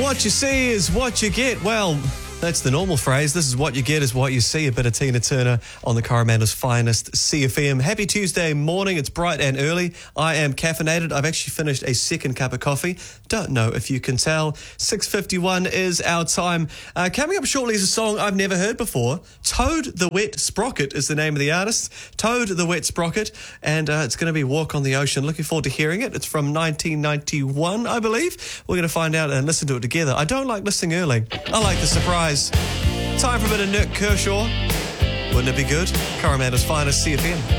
What you see is what you get. Well, that's the normal phrase. This is what you get is what you see. A bit of Tina Turner on the Coromandel's finest CFM. Happy Tuesday morning. It's bright and early. I am caffeinated. I've actually finished a second cup of coffee. Don't know if you can tell. 6:51 is our time. Coming up shortly is a song I've never heard before. Toad the Wet Sprocket is the name of the artist. Toad the Wet Sprocket. And it's going to be Walk on the Ocean. Looking forward to hearing it. It's from 1991, I believe. We're going to find out and listen to it together. I don't like listening early. I like the surprise. Time for a bit of Nick Kershaw. Wouldn't it be good? Coromandel's finest CFM.